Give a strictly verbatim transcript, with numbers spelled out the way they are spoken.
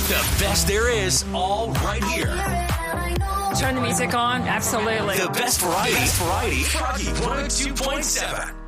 The best there is, all right here. Turn the music on? Absolutely. The best variety. Best variety. Froggy one oh two point seven.